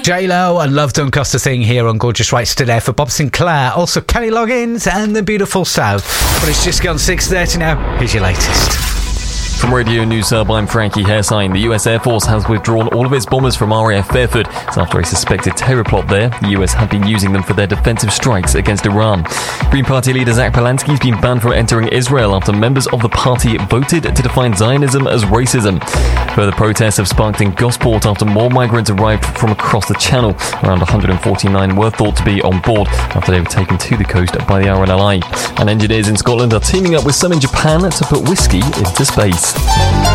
J-Lo and Love Don't Cost a Thing here on Gorgeous Right Still There for Bob Sinclair. Also Kenny Loggins and The Beautiful South. But it's just gone 6:30 now. Here's your latest. From Radio News Hub, I'm Frankie Hairsign. The US Air Force has withdrawn all of its bombers from RAF Fairford. It's after a suspected terror plot there. The US had been using them for their defensive strikes against Iran. Green Party leader Zach Polansky has been banned from entering Israel after members of the party voted to define Zionism as racism. Further protests have sparked in Gosport after more migrants arrived from across the channel. Around 149 were thought to be on board after they were taken to the coast by the RNLI. And engineers in Scotland are teaming up with some in Japan to put whiskey into space.